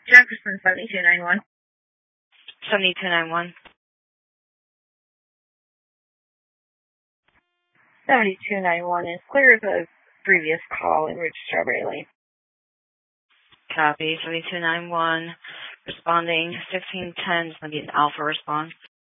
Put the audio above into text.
Jefferson 7291. 7291. 7291 is clear as a previous call in Ridge Strawberry Lane. Copy. 7291. Responding 1510 is going to be an alpha response.